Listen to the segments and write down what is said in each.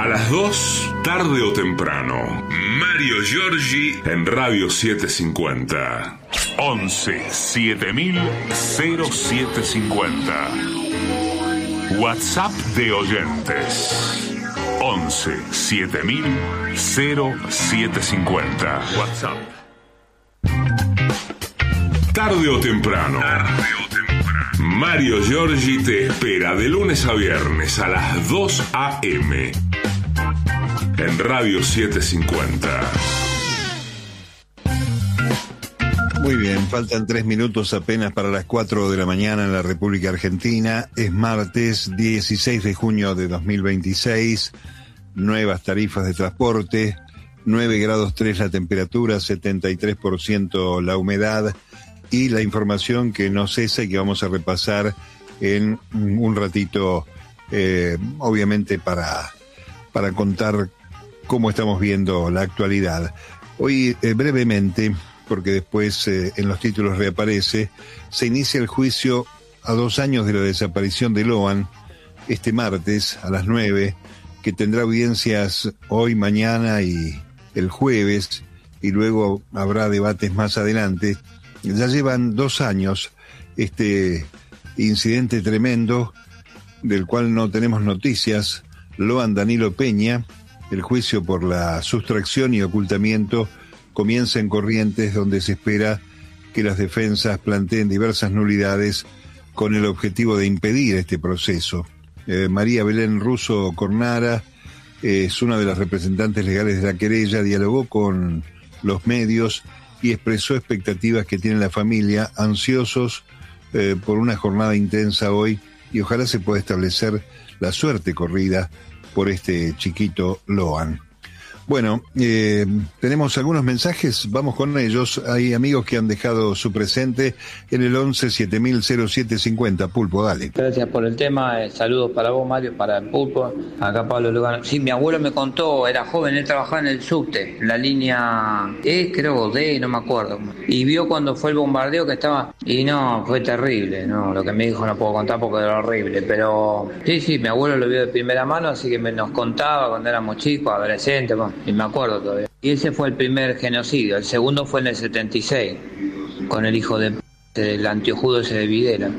A las 2, tarde o temprano, Mario Giorgi en Radio 750. 11 7000 0750. WhatsApp de oyentes. 11 7000 0750. WhatsApp. Tarde o temprano. Mario Giorgi te espera de lunes a viernes a las 2 a.m. en Radio 750. Muy bien, faltan 3 minutos apenas para las 4 de la mañana en la República Argentina. Es martes 16 de junio de 2026. Nuevas tarifas de transporte. 9 grados 3 la temperatura, 73% la humedad. Y la información que no cesa y que vamos a repasar en un ratito, obviamente para contar cómo estamos viendo la actualidad. Hoy, brevemente, porque después en los títulos reaparece, se inicia el juicio a 2 años de la desaparición de Loan, este martes a las 9, que tendrá audiencias hoy, mañana y el jueves, y luego habrá debates más adelante. Ya llevan 2 años este incidente tremendo del cual no tenemos noticias. Loan Danilo Peña, el juicio por la sustracción y ocultamiento comienza en Corrientes, donde se espera que las defensas planteen diversas nulidades con el objetivo de impedir este proceso. María Belén Russo Cornara es una de las representantes legales de la querella, dialogó con los medios y expresó expectativas que tiene la familia, ansiosos por una jornada intensa hoy, y ojalá se pueda establecer la suerte corrida por este chiquito Loan. Bueno, tenemos algunos mensajes, vamos con ellos. Hay amigos que han dejado su presente en el 11 7000 0750. Pulpo, dale. Gracias por el tema, saludos para vos, Mario, para el Pulpo. Acá Pablo Lugano. Sí, mi abuelo me contó, era joven, él trabajaba en el subte, la línea E, creo, D, no me acuerdo. Y vio cuando fue el bombardeo que estaba, y no, fue terrible, no, lo que me dijo no puedo contar porque era horrible, pero sí, mi abuelo lo vio de primera mano, así que nos contaba cuando éramos chicos, adolescentes, y me acuerdo todavía. Y ese fue el primer genocidio. El segundo fue en el 76, con el hijo del antiojudo ese de Videla.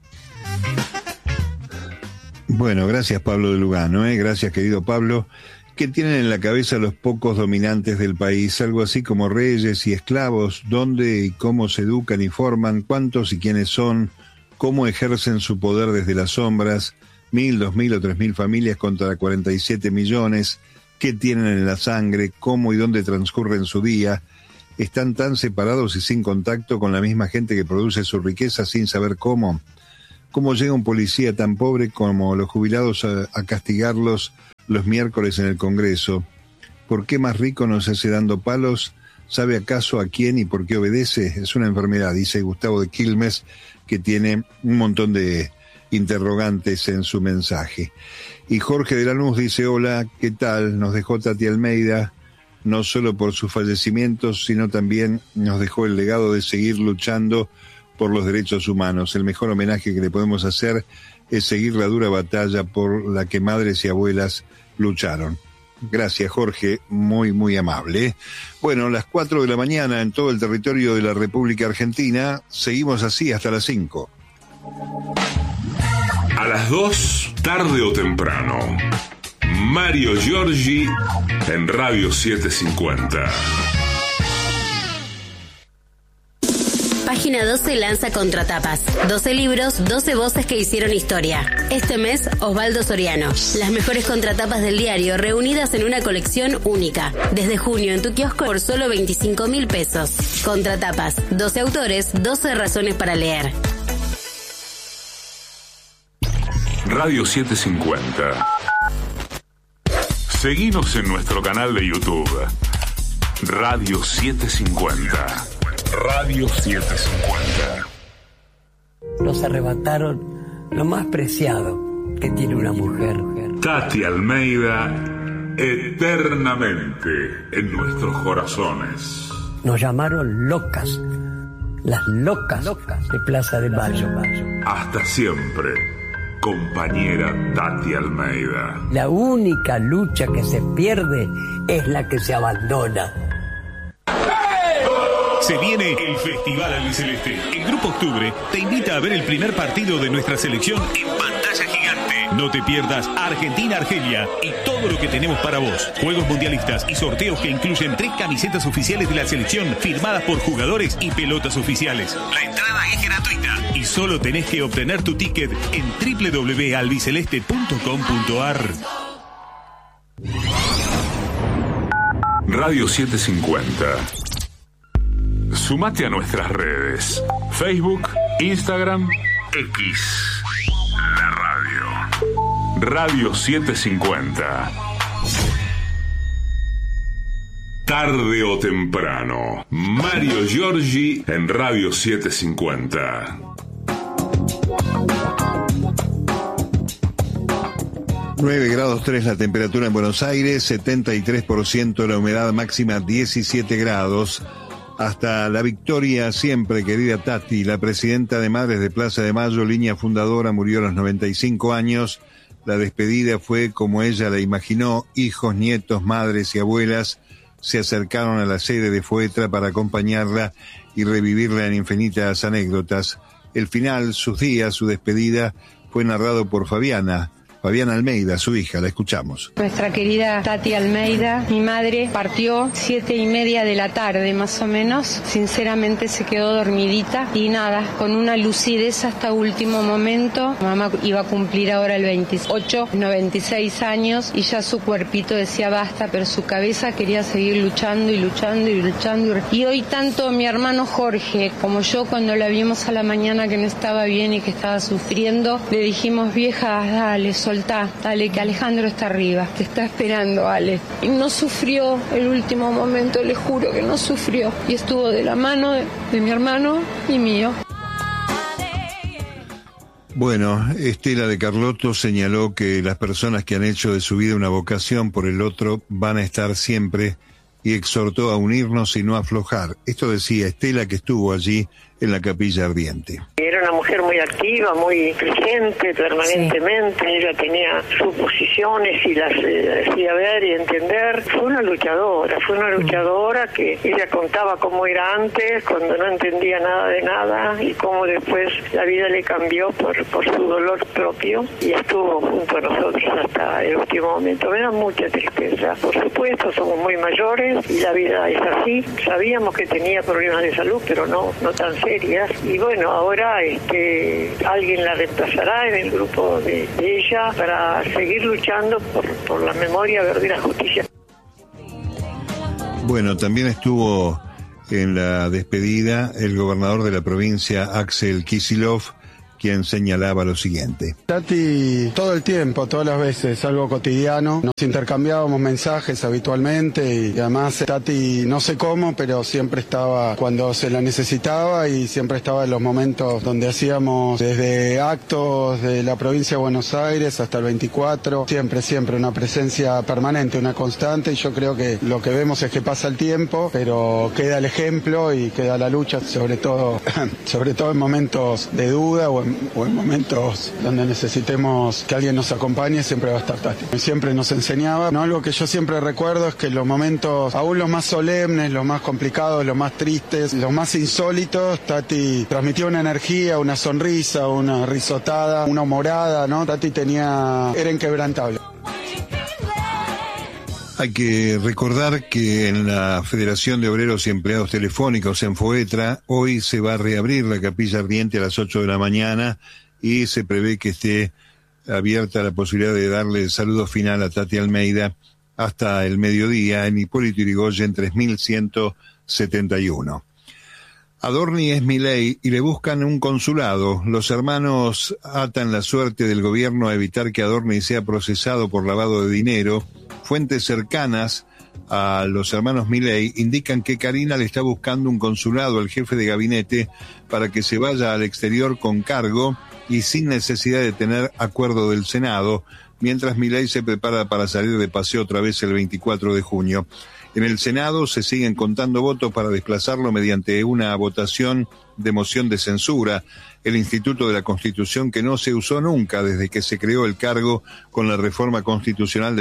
Bueno, gracias Pablo de Lugano, gracias querido Pablo. ¿Qué tienen en la cabeza los pocos dominantes del país? Algo así como reyes y esclavos. ¿Dónde y cómo se educan y forman? ¿Cuántos y quiénes son? ¿Cómo ejercen su poder desde las sombras? 1.000, 2.000 o 3.000 familias contra 47 millones. ¿Qué tienen en la sangre? ¿Cómo y dónde transcurren su día? ¿Están tan separados y sin contacto con la misma gente que produce su riqueza sin saber cómo? ¿Cómo llega un policía tan pobre como los jubilados a castigarlos los miércoles en el Congreso? ¿Por qué más rico nos hace dando palos? ¿Sabe acaso a quién y por qué obedece? Es una enfermedad, dice Gustavo de Quilmes, que tiene un montón de interrogantes en su mensaje. Y Jorge de Lanús dice: hola, ¿qué tal? Nos dejó Tati Almeida, no solo por sus fallecimientos, sino también nos dejó el legado de seguir luchando por los derechos humanos. El mejor homenaje que le podemos hacer es seguir la dura batalla por la que madres y abuelas lucharon. Gracias, Jorge, muy, muy amable. Bueno, las 4 de la mañana en todo el territorio de la República Argentina, seguimos así hasta las 5. A las 2, tarde o temprano, Mario Giorgi en Radio 750. Página 12 lanza Contratapas. 12 libros, 12 voces que hicieron historia. Este mes, Osvaldo Soriano. Las mejores contratapas del diario reunidas en una colección única. Desde junio en tu kiosco por solo 25.000 pesos. Contratapas. 12 autores, 12 razones para leer. Radio 750. Seguinos en nuestro canal de YouTube. Radio 750. Radio 750. Nos arrebataron lo más preciado que tiene una mujer. Tati Almeida, eternamente en nuestros corazones. Nos llamaron locas, las locas de Plaza de Mayo. Hasta siempre, compañera Tati Almeida. La única lucha que se pierde es la que se abandona. Se viene el Festival Albiceleste. El Grupo Octubre te invita a ver el primer partido de nuestra selección en pantalla gigante. No te pierdas Argentina-Argelia y todo lo que tenemos para vos. Juegos mundialistas y sorteos que incluyen 3 camisetas oficiales de la selección firmadas por jugadores y pelotas oficiales. La entrada es gratuita y solo tenés que obtener tu ticket en www.albiceleste.com.ar. Radio 750. Sumate a nuestras redes: Facebook, Instagram, X. La radio. Radio 750. Tarde o temprano. Mario Giorgi en Radio 750. 9 grados 3 la temperatura en Buenos Aires, 73% la humedad máxima 17 grados. Hasta la victoria siempre, querida Tati, la presidenta de Madres de Plaza de Mayo, línea fundadora, murió a los 95 años. La despedida fue como ella la imaginó. Hijos, nietos, madres y abuelas se acercaron a la sede de Foetra para acompañarla y revivirla en infinitas anécdotas. El final, sus días, su despedida, fue narrado por Fabiana Almeida, su hija. La escuchamos. Nuestra querida Tati Almeida, mi madre, partió 7:30 de la tarde más o menos. Sinceramente se quedó dormidita y nada, con una lucidez hasta último momento. Mamá iba a cumplir ahora el 28, 96 años y ya su cuerpito decía basta, pero su cabeza quería seguir luchando y luchando y luchando. Y hoy tanto mi hermano Jorge como yo, cuando la vimos a la mañana que no estaba bien y que estaba sufriendo, le dijimos: vieja, dale, dale, que Alejandro está arriba, te está esperando, Ale. Y no sufrió el último momento, le juro que no sufrió. Y estuvo de la mano de mi hermano y mío. Bueno, Estela de Carlotto señaló que las personas que han hecho de su vida una vocación por el otro van a estar siempre, y exhortó a unirnos y no aflojar. Esto decía Estela, que estuvo allí en la Capilla Ardiente. Era una mujer muy activa, muy presente permanentemente. Sí. Ella tenía sus posiciones y las hacía ver y entender. Fue una luchadora que ella contaba cómo era antes, cuando no entendía nada de nada, y cómo después la vida le cambió por su dolor propio, y estuvo junto a nosotros hasta el último momento. Me da mucha tristeza. Por supuesto, somos muy mayores y la vida es así. Sabíamos que tenía problemas de salud, pero no tan serias. Y bueno, ahora alguien la reemplazará en el grupo de ella para seguir luchando por la memoria, verdad y la justicia. Bueno, también estuvo en la despedida el gobernador de la provincia, Axel Kicillof, quien señalaba lo siguiente. Tati, todo el tiempo, todas las veces, algo cotidiano. Nos intercambiábamos mensajes habitualmente y además Tati, no sé cómo, pero siempre estaba cuando se la necesitaba y siempre estaba en los momentos donde hacíamos desde actos de la provincia de Buenos Aires hasta el 24. Siempre una presencia permanente, una constante, y yo creo que lo que vemos es que pasa el tiempo, pero queda el ejemplo y queda la lucha, sobre todo en momentos de duda o en momentos donde necesitemos que alguien nos acompañe, siempre va a estar Tati. Siempre nos enseñaba, ¿no? Algo que yo siempre recuerdo es que los momentos, aún los más solemnes, los más complicados, los más tristes, los más insólitos, Tati transmitía una energía, una sonrisa, una risotada, una humorada, ¿no? Tati era inquebrantable. Hay que recordar que en la Federación de Obreros y Empleados Telefónicos, en Foetra, hoy se va a reabrir la Capilla Ardiente a las 8 de la mañana y se prevé que esté abierta la posibilidad de darle el saludo final a Tati Almeida hasta el mediodía en Hipólito Yrigoyen 3171. Adorni es Milei y le buscan un consulado. Los hermanos atan la suerte del gobierno a evitar que Adorni sea procesado por lavado de dinero. Fuentes cercanas a los hermanos Milei indican que Karina le está buscando un consulado al jefe de gabinete para que se vaya al exterior con cargo y sin necesidad de tener acuerdo del Senado. mientras Milei se prepara para salir de paseo otra vez el 24 de junio. En el Senado se siguen contando votos para desplazarlo mediante una votación de moción de censura, el Instituto de la Constitución que no se usó nunca desde que se creó el cargo con la reforma constitucional de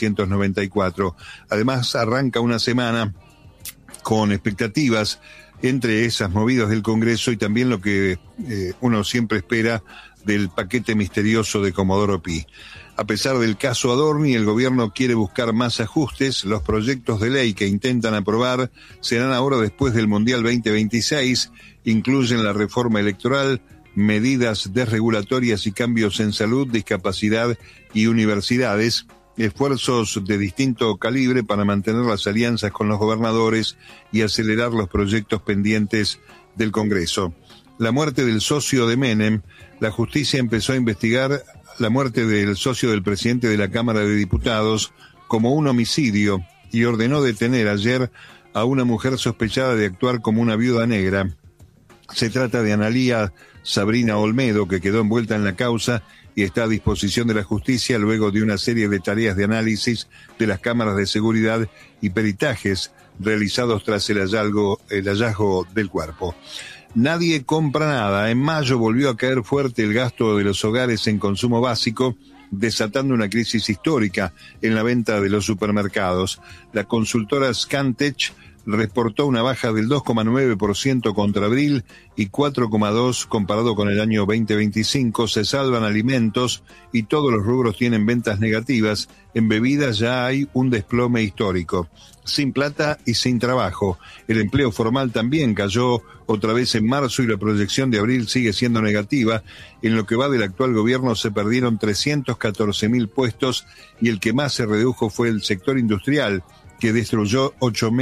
1994. Además, arranca una semana con expectativas entre esas movidas del Congreso y también lo que uno siempre espera del paquete misterioso de Comodoro Pi. A pesar del caso Adorni, el gobierno quiere buscar más ajustes. Los proyectos de ley que intentan aprobar serán ahora después del Mundial 2026. Incluyen la reforma electoral, medidas desregulatorias y cambios en salud, discapacidad y universidades, esfuerzos de distinto calibre para mantener las alianzas con los gobernadores y acelerar los proyectos pendientes del Congreso. La muerte del socio de Menem, la justicia empezó a investigar la muerte del socio del presidente de la Cámara de Diputados como un homicidio y ordenó detener ayer a una mujer sospechada de actuar como una viuda negra. Se trata de Analía Sabrina Olmedo, que quedó envuelta en la causa y está a disposición de la justicia luego de una serie de tareas de análisis de las cámaras de seguridad y peritajes realizados tras el hallazgo del cuerpo. Nadie compra nada. En mayo volvió a caer fuerte el gasto de los hogares en consumo básico, desatando una crisis histórica en la venta de los supermercados. La consultora Scantech reportó una baja del 2,9% contra abril y 4,2% comparado con el año 2025. Se salvan alimentos y todos los rubros tienen ventas negativas. En bebidas ya hay un desplome histórico. Sin plata y sin trabajo. El empleo formal también cayó otra vez en marzo y la proyección de abril sigue siendo negativa. En lo que va del actual gobierno se perdieron 314.000 puestos y el que más se redujo fue el sector industrial, que destruyó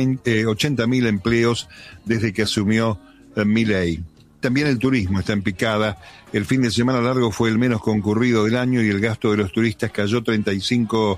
80.000 empleos desde que asumió Milei. También el turismo está en picada. El fin de semana largo fue el menos concurrido del año y el gasto de los turistas cayó 35%.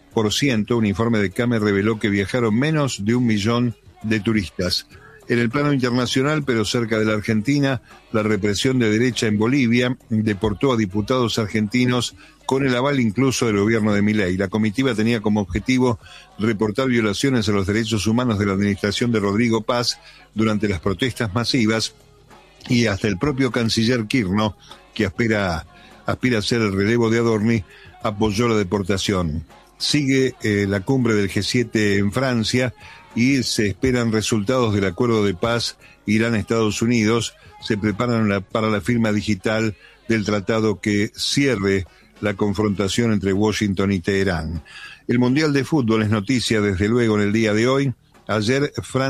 Un informe de CAME reveló que viajaron menos de 1 millón de turistas. En el plano internacional, pero cerca de la Argentina, la represión de derecha en Bolivia deportó a diputados argentinos con el aval incluso del gobierno de Milei. La comitiva tenía como objetivo reportar violaciones a los derechos humanos de la administración de Rodrigo Paz durante las protestas masivas y hasta el propio canciller Kirchner, que aspira a ser el relevo de Adorni, apoyó la deportación. Sigue la cumbre del G7 en Francia y se esperan resultados del acuerdo de paz Irán-Estados Unidos. Se preparan para la firma digital del tratado que cierre la confrontación entre Washington y Teherán. El Mundial de Fútbol es noticia desde luego en el día de hoy. Ayer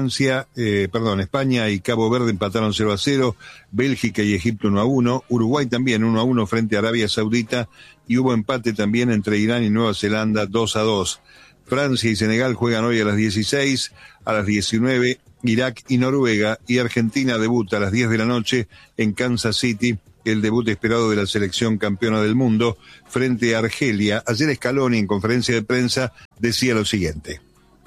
España y Cabo Verde empataron 0-0, Bélgica y Egipto 1-1, Uruguay también 1-1 frente a Arabia Saudita y hubo empate también entre Irán y Nueva Zelanda 2-2. Francia y Senegal juegan hoy a las 16, a las 19, Irak y Noruega y Argentina debuta a las 10 de la noche en Kansas City, el debut esperado de la selección campeona del mundo frente a Argelia. Ayer Scaloni en conferencia de prensa decía lo siguiente.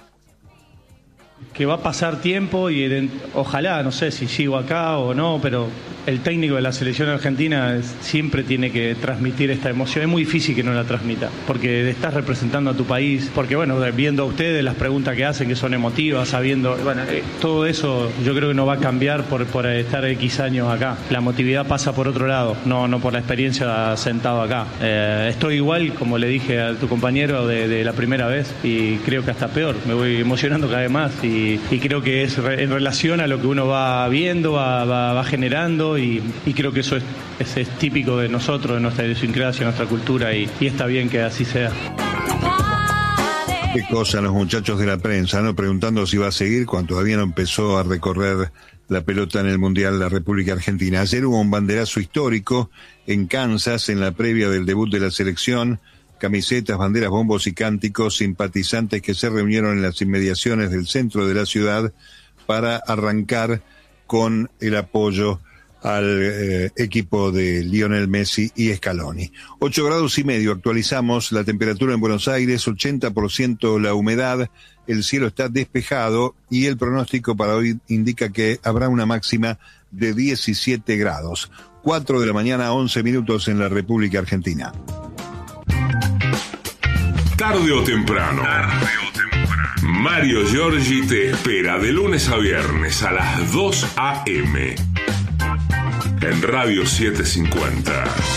Que va a pasar tiempo y ojalá, no sé si sigo acá o no, pero el técnico de la selección argentina siempre tiene que transmitir esta emoción. Es muy difícil que no la transmita, porque estás representando a tu país, porque bueno, viendo a ustedes las preguntas que hacen, que son emotivas, sabiendo, bueno, todo eso yo creo que no va a cambiar por estar X años acá. La emotividad pasa por otro lado, no por la experiencia sentado acá. Estoy igual, como le dije a tu compañero de la primera vez, y creo que hasta peor, me voy emocionando cada vez más. Y creo que es en relación a lo que uno va viendo, va generando y creo que eso es típico de nosotros, de nuestra idiosincrasia, nuestra cultura y está bien que así sea. Qué cosa los muchachos de la prensa, ¿no? Preguntando si va a seguir cuando todavía no empezó a recorrer la pelota en el Mundial de la República Argentina. Ayer hubo un banderazo histórico en Kansas en la previa del debut de la selección. Camisetas, banderas, bombos y cánticos, simpatizantes que se reunieron en las inmediaciones del centro de la ciudad para arrancar con el apoyo al equipo de Lionel Messi y Scaloni. 8,5 grados, actualizamos la temperatura en Buenos Aires, 80% la humedad, el cielo está despejado y el pronóstico para hoy indica que habrá una máxima de 17 grados. 4 de la mañana, 11 minutos en la República Argentina. Tarde o temprano. Mario Giorgi te espera de lunes a viernes a las 2 a.m. en Radio 750.